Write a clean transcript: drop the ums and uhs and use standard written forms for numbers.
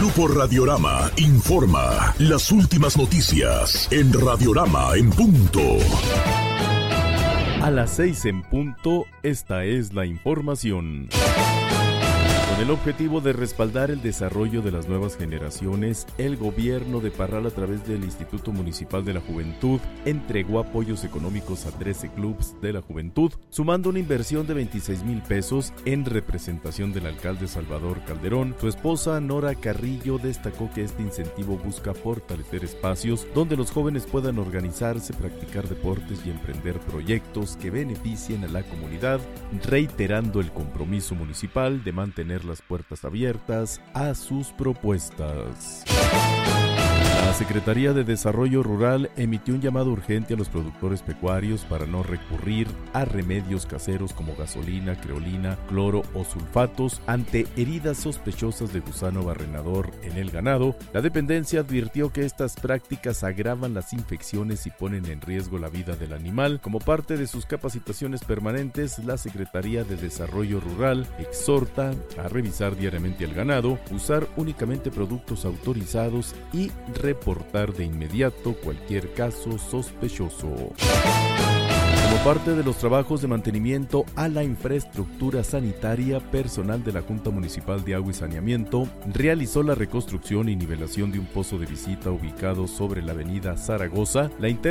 Grupo Radiorama informa las últimas noticias en Radiorama en punto. A las 6 en punto, esta es la información. Con el objetivo de respaldar el desarrollo de las nuevas generaciones, el gobierno de Parral, a través del Instituto Municipal de la Juventud, entregó apoyos económicos a 13 clubs de la juventud, sumando una inversión de 26,000 pesos en representación del alcalde Salvador Calderón. Su esposa, Nora Carrillo, destacó que este incentivo busca fortalecer espacios donde los jóvenes puedan organizarse, practicar deportes y emprender proyectos que beneficien a la comunidad, reiterando el compromiso municipal de mantener las puertas abiertas a sus propuestas. La Secretaría de Desarrollo Rural emitió un llamado urgente a los productores pecuarios para no recurrir a remedios caseros como gasolina, creolina, cloro o sulfatos ante heridas sospechosas de gusano barrenador en el ganado. La dependencia advirtió que estas prácticas agravan las infecciones y ponen en riesgo la vida del animal. Como parte de sus capacitaciones permanentes, la Secretaría de Desarrollo Rural exhorta a revisar diariamente el ganado, usar únicamente productos autorizados y reportar de inmediato cualquier caso sospechoso. Como parte de los trabajos de mantenimiento a la infraestructura sanitaria, personal de la Junta Municipal de Agua y Saneamiento realizó la reconstrucción y nivelación de un pozo de visita ubicado sobre la avenida Zaragoza. La